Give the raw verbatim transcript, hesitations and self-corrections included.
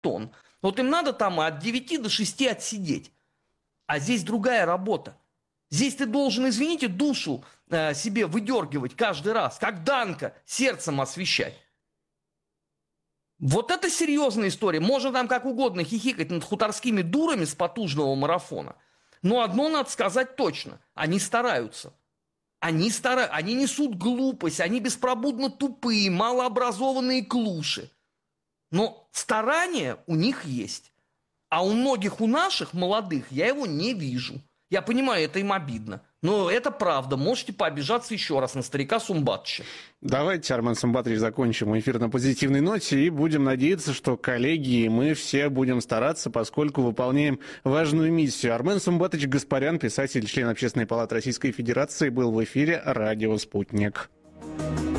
тонн. Вот им надо там от девяти до шести отсидеть. А здесь другая работа. Здесь ты должен, извините, душу э, себе выдергивать каждый раз, как Данка, сердцем освещать. Вот это серьезная история. Можно там как угодно хихикать над хуторскими дурами с потужного марафона. Но одно надо сказать точно. Они стараются. Они, стара... они несут глупость, они беспробудно тупые, малообразованные клуши. Но старание у них есть. А у многих, у наших молодых, я его не вижу. Я понимаю, это им обидно. Но это правда. Можете пообижаться еще раз на старика Сумбатовича. Давайте, Армен Сумбатович, закончим эфир на позитивной ноте и будем надеяться, что коллеги и мы все будем стараться, поскольку выполняем важную миссию. Армен Сумбатович Гаспарян, писатель, член Общественной палаты Российской Федерации, был в эфире «Радио Спутник».